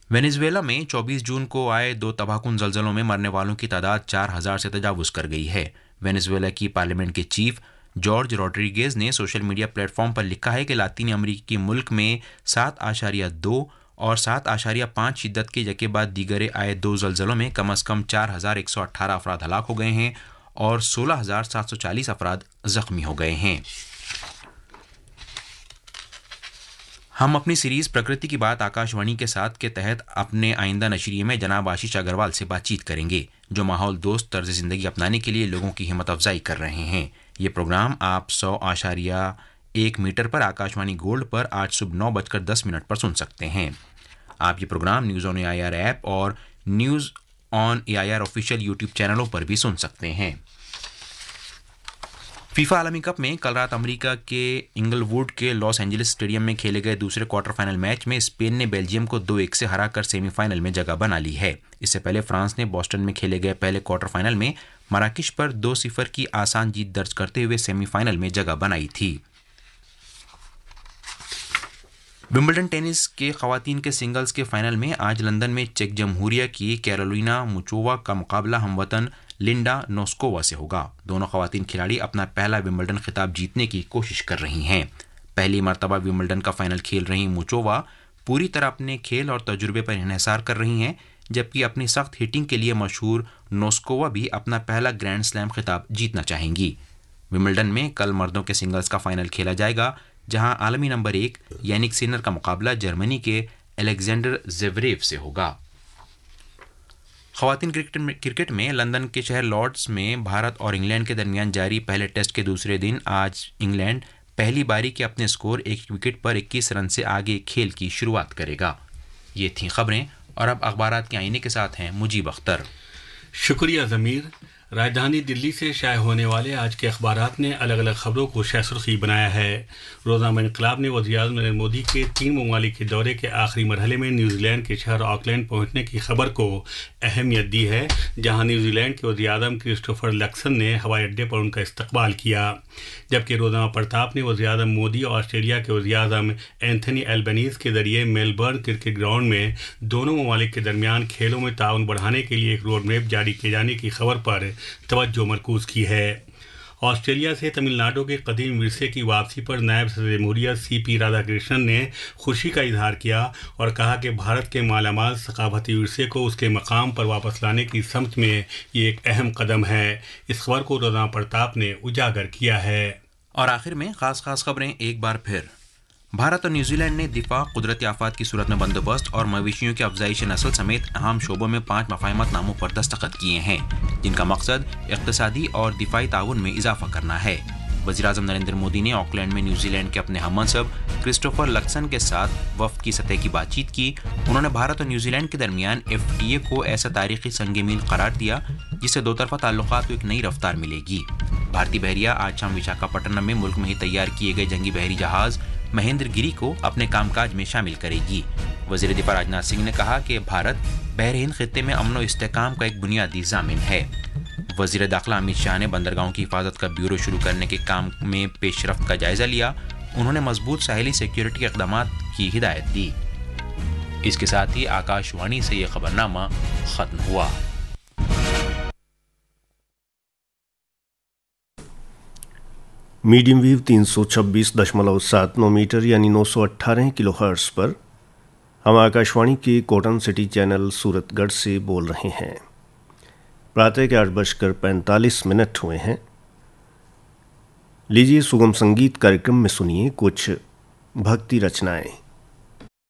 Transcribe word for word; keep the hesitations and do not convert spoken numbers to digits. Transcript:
Venezuela में चौबीस जून को आए दो तबाहकुन जलजलों में मरने वालों की तादाद चार हजार से तजावुज कर गई है। वेनेजुएला की पार्लियामेंट के चीफ जॉर्ज रोड्रिगेज ने सोशल मीडिया प्लेटफॉर्म पर लिखा है कि लातीनी अमेरिकी मुल्क में सात आशारिया दो और सात आशारिया पाँच शिद्दत के यके बाद दीगरे आए दो जलजलों में कम अज कम चार हजार एक सौ अट्ठारह अफराद हलाक हो गए हैं और सोलह हजार सात सौ चालीस अफराद जख्मी हो गए हैं। हम अपनी सीरीज प्रकृति की बात आकाशवाणी के साथ के तहत अपने आइंदा नशरिये में जनाब आशीष अग्रवाल से बातचीत करेंगे, जो माहौल दोस्त तर्ज जिंदगी अपनाने के लिए लोगों की हिम्मत अफजाई कर रहे हैं। ये प्रोग्राम आप सौ आशारिया एक मीटर पर आकाशवाणी गोल्ड पर आज सुबह नौ बजकर दस मिनट पर सुन सकते हैं। आप ये programme news on A I R app और news on A I R official YouTube चैनलों पर भी सुन सकते हैं। फीफा आलमी कप में कल रात अमेरिका के इंगलवुड के लॉस एंजलिस स्टेडियम में खेले गए दूसरे क्वार्टर फाइनल मैच में स्पेन ने बेल्जियम को दो एक से हराकर सेमीफाइनल में जगह बना ली है। इससे पहले फ्रांस ने बोस्टन में खेले गए पहले क्वार्टर फाइनल में मराकिश पर दो सिफर की आसान जीत दर्ज करते हुए सेमीफाइनल में जगह बनाई थी। विंबलडन टेनिस के खवातीन के सिंगल्स के फाइनल में आज लंदन में चेक जमहूरिया की कैरोलिना मुचोवा का मुकाबला हमवतन लिंडा नोस्कोवा से होगा। दोनों खवातीन खिलाड़ी अपना पहला विंबलडन खिताब जीतने की कोशिश कर रही हैं। पहली मर्तबा विंबलडन का फाइनल खेल रही मुचोवा पूरी तरह अपने खेल और तजुर्बे पर इन्हिसार कर रही हैं, जबकि अपनी सख्त हिटिंग के लिए मशहूर नोस्कोवा भी अपना पहला ग्रैंड स्लैम खिताब जीतना चाहेंगी। विंबलडन में कल मर्दों के सिंगल्स का फाइनल खेला जाएगा, जहां आलमी नंबर एक यानिक सिनर का मुकाबला जर्मनी के एलेक्जेंडर ज़ेवरेव से होगा। खवातीन क्रिकेट में क्रिकेट में लंदन के शहर लॉर्ड्स में भारत और इंग्लैंड के दरमियान जारी पहले टेस्ट के दूसरे दिन आज इंग्लैंड पहली बारी के अपने स्कोर एक विकेट पर इक्कीस रन से आगे खेल की शुरुआत करेगा। ये थीं खबरें और अब अखबारात के आईने के साथ हैं मुजीब अख्तर। शुक्रिया ज़मीर। राजधानी दिल्ली से शाये होने वाले आज के अखबारात ने अलग अलग खबरों को शाह-सुर्खी बनाया है। रोज़नामा इंक़िलाब ने वज़ीर-ए-आज़म नरेंद्र मोदी के तीन ममालिक के दौरे के आखिरी मरहले में न्यूजीलैंड के शहर ऑकलैंड पहुंचने की खबर को अहमियत दी है, जहां न्यूजीलैंड के वज़ीर-ए-आज़म क्रिस्टोफर लक्सन ने हवाई अड्डे पर उनका इस्तकबाल किया, जबकि रोज़नामा प्रताप ने वज़ीर-ए-आज़म मोदी और ऑस्ट्रेलिया के वज़ीर-ए-आज़म एंथनी एल्बनीज़ के जरिए मेलबर्न क्रिकेट ग्राउंड में दोनों ममालिक के दरमियान खेलों में ताउन बढ़ाने के लिए एक रोड मैप जारी किए जाने की खबर पर तवज्जो मरकूज की है। ऑस्ट्रेलिया से तमिलनाडु के कदीम विरसे की वापसी पर नायब सदर जमहूरिया सी पी राधाकृष्णन ने खुशी का इजहार किया और कहा कि भारत के मालामाल सकाफती विरसे को उसके मकाम पर वापस लाने की समत में ये एक अहम कदम है। इस खबर को रोज़नामा प्रताप ने उजागर किया है। और आखिर में खास खास खबरें एक बार फिर। भारत और न्यूजीलैंड ने दिफा, कुदरती आफात की सूरत में बंदोबस्त और मवेशियों की अफजाइश नस्ल समेत अहम शोबों में पाँच मफाहमतनामों पर दस्तखत किए हैं, जिनका मकसद इक़्तिसादी और दिफाई ताउन में इजाफा करना है। वज़ीर-ए-आज़म नरेंद्र मोदी ने ऑकलैंड में न्यूजीलैंड के अपने हममनसब क्रिस्टोफर लक्सन के साथ वफ़द की सतह की बातचीत की। उन्होंने भारत और न्यूजीलैंड के दरमियान एफ टी ए को ऐसा तारीखी संग मील करार दिया जिससे दो तरफा ताल्लुकात को एक नई रफ्तार मिलेगी। भारतीय बहरिया आज शाम विशाखापट्टनम में मुल्क में ही तैयार किए गए जंगी बहरी जहाज़ महेंद्र गिरी को अपने कामकाज में शामिल करेगी। वज़ीर दिफा राजनाथ सिंह ने कहा कि भारत बहर हिंद खित्ते में अमन व इस्तेहकाम का एक बुनियादी ज़ामिन है। वज़ीर दाखिला अमित शाह ने बंदरगाहों की हिफाजत का ब्यूरो शुरू करने के काम में पेशरफ्त का जायजा लिया। उन्होंने मजबूत साहिली सिक्योरिटी इक़दाम की हिदायत दी। इसके साथ ही आकाशवाणी से यह खबरनामा खत्म हुआ। मीडियम वेव तीन सौ छब्बीस दशमलव सात नौ मीटर यानी नौ सौ अट्ठारह किलो हर्ट्ज़ पर हम आकाशवाणी के कॉटन सिटी चैनल सूरतगढ़ से बोल रहे हैं। प्रातः के आठ बजकर पैंतालीस मिनट हुए हैं। लीजिए सुगम संगीत कार्यक्रम में सुनिए कुछ भक्ति रचनाएं।